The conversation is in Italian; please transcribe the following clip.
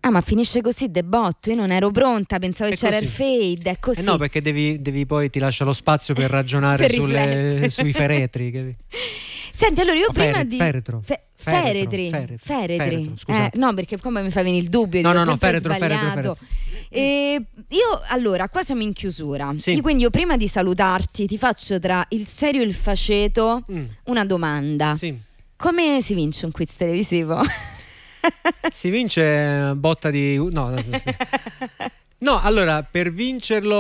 Ah, ma finisce così de botto, io non ero pronta, pensavo che c'era il fade, è così. No, perché devi poi ti lascia lo spazio per ragionare Per sui feretri. Senti, allora io prima di feretro. Feretri. Scusate. No, perché come mi fa venire il dubbio, No, dico no, sempre feretro. sbagliato. Io allora, qua siamo in chiusura. Sì. Quindi io prima di salutarti ti faccio tra il serio e il faceto una domanda. Sì. Come si vince un quiz televisivo? Si vince botta di... No, allora, per vincerlo